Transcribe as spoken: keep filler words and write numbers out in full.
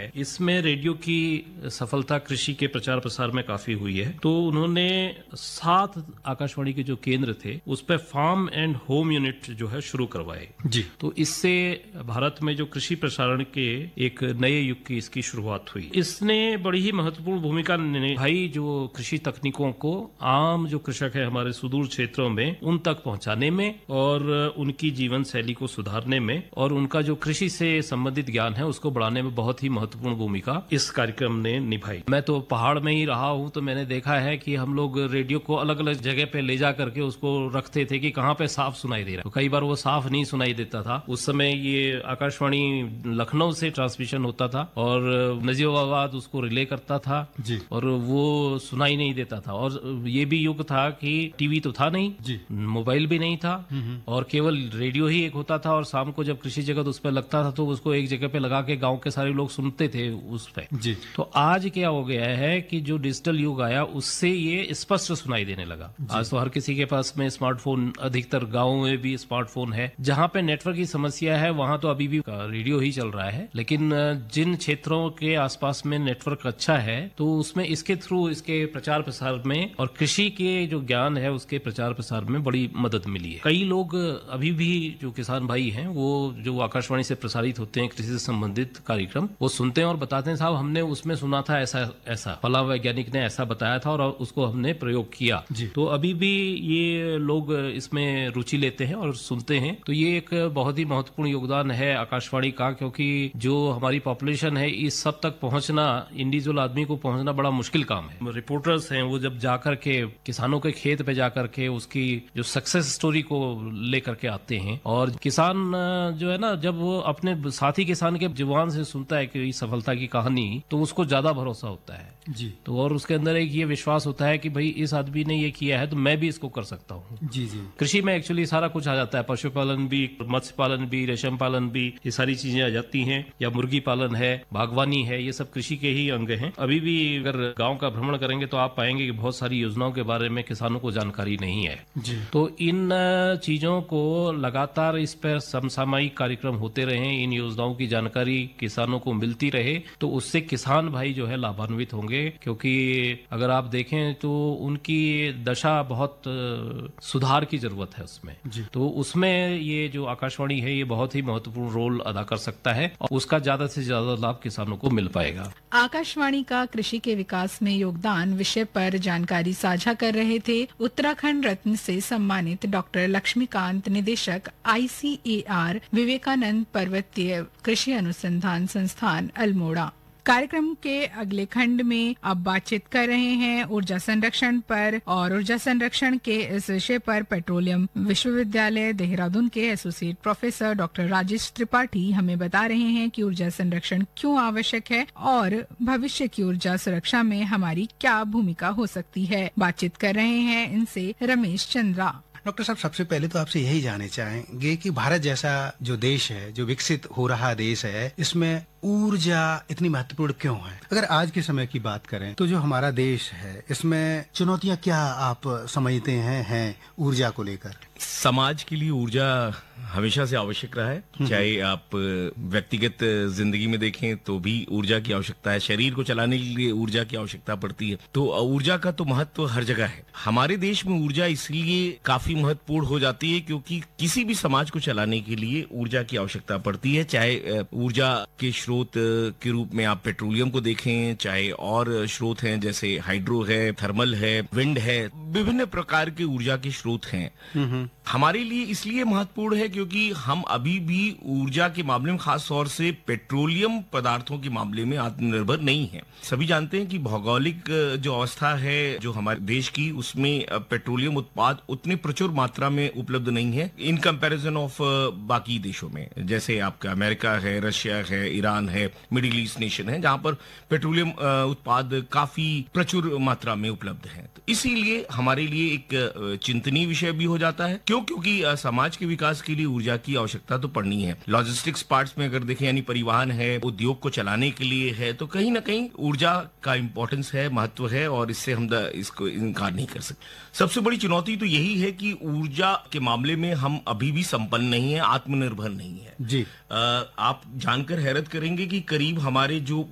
है, इसमें रेडियो की सफलता कृषि के प्रचार प्रसार में काफी हुई है। तो उन्होंने सात आकाशवाणी के जो केंद्र थे उस पर फार्म एंड होम यूनिट जो है शुरू करवाए जी। तो इससे भारत में जो कृषि प्रसारण के एक नए युग की इसकी शुरुआत हुई। इसने बड़ी ही महत्वपूर्ण भूमिका निभाई जो कृषि तकनीकों को आम जो कृषक है हमारे सुदूर क्षेत्रों में उन तक पहुंचाने में और उनकी जीवन शैली को सुधारने में और उनका जो कृषि से संबंधित ज्ञान है उसको बढ़ाने में बहुत ही महत्वपूर्ण भूमिका इस कार्यक्रम ने निभाई। मैं तो पहाड़ में ही रहा हूं तो मैंने देखा है कि हम लोग रेडियो को अलग अलग जगह पे ले जा करके उसको रखते थे कि कहां पे साफ सुनाई दे रहा है। तो कई बार वो साफ नहीं सुनाई देता था। उस समय ये आकाशवाणी लखनऊ से ट्रांसमिशन होता था और नजीबाबाद उसको रिले करता था जी। और वो सुनाई नहीं देता था। और ये भी युग था कि टीवी तो था नहीं जी। मोबाइल भी नहीं था और केवल रेडियो ही एक होता था और शाम को जब कृषि जगत उस पर लगता था तो उसको एक जगह पे लगा के गांव के सारे लोग सुनते थे उस पे। जी। तो आज क्या हो गया है कि जो डिजिटल युग आया उससे ये स्पष्ट सुनाई देने लगा। आज तो हर किसी के पास में स्मार्टफोन, अधिकतर गाँव में भी स्मार्टफोन है। जहाँ पे नेटवर्क की समस्या है वहां तो अभी भी रेडियो ही चल रहा है, लेकिन जिन क्षेत्रों के आसपास में नेटवर्क अच्छा है तो उसमें इसके थ्रू इसके प्रचार प्रसार में और कृषि के जो ज्ञान है उसके प्रचार प्रसार में बड़ी मदद मिली है। कई लोग अभी भी जो किसान भाई हैं वो जो आकाशवाणी से प्रसारित होते हैं कृषि से संबंधित कार्यक्रम वो सुनते हैं और बताते हैं साहब हमने उसमें सुना था ऐसा ऐसा फला वैज्ञानिक ने ऐसा बताया था और उसको हमने प्रयोग किया। तो अभी भी ये लोग इसमें रुचि लेते हैं और सुनते हैं। तो ये एक बहुत ही महत्वपूर्ण योगदान है आकाशवाणी का, क्योंकि जो हमारी पॉपुलेशन है इस सब तक पहुंचना, इंडिविजुअल आदमी को पहुंचना बड़ा मुश्किल काम है। रिपोर्टर्स हैं वो जब जाकर के किसानों के खेत पे जाकर के उसकी जो सक्सेस स्टोरी को लेकर के आते हैं और किसान जो है ना जब वो अपने साथी किसान के जुबान से सुनता है कि सफलता की कहानी तो उसको ज्यादा भरोसा होता है जी। तो और उसके अंदर एक ये विश्वास होता है कि भाई इस आदमी ने ये किया है तो मैं भी इसको कर सकता हूँ। जी जी। कृषि में एक्चुअली सारा कुछ आ जाता है, पशुपालन भी, मत्स्य पालन भी, रेशम पालन भी, ये सारी चीजें आ जाती हैं, या मुर्गी पालन है, बागवानी है, ये सब कृषि के ही अंग हैं। अभी भी अगर गांव का भ्रमण करेंगे तो आप पाएंगे कि बहुत सारी योजनाओं के बारे में किसानों को जानकारी नहीं है जी। तो इन चीजों को लगातार इस पर समसामयिक कार्यक्रम होते रहे, इन योजनाओं की जानकारी किसानों को मिलती रहे तो उससे किसान भाई जो है लाभान्वित होंगे। क्योंकि अगर आप देखें तो उनकी दशा बहुत सुधार की जरूरत है उसमें जी। तो उसमें ये जो आकाशवाणी है ये बहुत ही महत्वपूर्ण रोल अदा कर सकता है और उसका ज्यादा से ज्यादा लाभ किसानों को मिल पाएगा। आकाशवाणी का कृषि के विकास में योगदान विषय पर जानकारी साझा कर रहे थे उत्तराखंड रत्न से सम्मानित डॉक्टर लक्ष्मीकांत, निदेशक आई सी ए आर विवेकानंद पर्वतीय कृषि अनुसंधान संस्थान अल्मोड़ा। कार्यक्रम के अगले खंड में अब बातचीत कर रहे हैं ऊर्जा संरक्षण पर और ऊर्जा संरक्षण के इस विषय पर पेट्रोलियम विश्वविद्यालय देहरादून के associate professor doctor Rajesh Tripathi हमें बता रहे हैं कि ऊर्जा संरक्षण क्यों आवश्यक है और भविष्य की ऊर्जा सुरक्षा में हमारी क्या भूमिका हो सकती है। बातचीत कर रहे हैं इनसे रमेश चंद्रा। डॉक्टर साहब, सबसे पहले तो आपसे यही जानना चाहेंगे कि भारत जैसा जो देश है, जो विकसित हो रहा देश है, इसमें ऊर्जा इतनी महत्वपूर्ण क्यों है? अगर आज के समय की बात करें तो जो हमारा देश है इसमें चुनौतियां क्या आप समझते हैं हैं ऊर्जा को लेकर? समाज के लिए ऊर्जा हमेशा से आवश्यक रहा है, चाहे आप व्यक्तिगत जिंदगी में देखें तो भी ऊर्जा की आवश्यकता है, शरीर को चलाने के लिए ऊर्जा की आवश्यकता पड़ती है। तो ऊर्जा का तो महत्व हर जगह है। हमारे देश में ऊर्जा इसलिए काफी महत्वपूर्ण हो जाती है क्योंकि किसी भी समाज को चलाने के लिए ऊर्जा की आवश्यकता पड़ती है, चाहे ऊर्जा के स्रोत के रूप में आप पेट्रोलियम को देखें, चाहे और स्रोत हैं जैसे हाइड्रो है, थर्मल है, विंड है, विभिन्न प्रकार के ऊर्जा के स्रोत हैं। हमारे लिए इसलिए महत्वपूर्ण है क्योंकि हम अभी भी ऊर्जा के मामले में, खास तौर से पेट्रोलियम पदार्थों के मामले में आत्मनिर्भर नहीं है। सभी जानते हैं कि भौगोलिक जो अवस्था है जो हमारे देश की, उसमें पेट्रोलियम उत्पाद उतने प्रचुर मात्रा में उपलब्ध नहीं है इन कंपैरिजन ऑफ बाकी देशों में, जैसे आपका अमेरिका है, रशिया है, ईरान है, मिडिल ईस्ट नेशन है, जहां पर पेट्रोलियम उत्पाद काफी प्रचुर मात्रा में उपलब्ध है। तो इसीलिए हमारे लिए एक चिंतनीय विषय भी हो जाता है। क्यों? क्योंकि समाज के विकास के लिए ऊर्जा की आवश्यकता तो पड़नी है। लॉजिस्टिक्स पार्ट्स में अगर देखें, यानी परिवहन है, उद्योग को चलाने के लिए है, तो कहीं ना कहीं ऊर्जा का इंपॉर्टेंस है, महत्व है और इससे हम इसको इनकार नहीं कर सकते। सबसे बड़ी चुनौती तो यही है कि ऊर्जा के मामले में हम अभी भी संपन्न नहीं है, आत्मनिर्भर नहीं है। जी। आ, आप जानकर हैरत करेंगे कि करीब हमारे जो